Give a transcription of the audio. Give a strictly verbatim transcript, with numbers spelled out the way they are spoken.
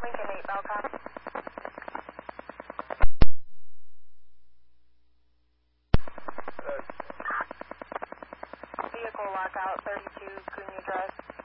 Lincoln eight, Belcom. Vehicle lockout, thirty-two Cunha Drive.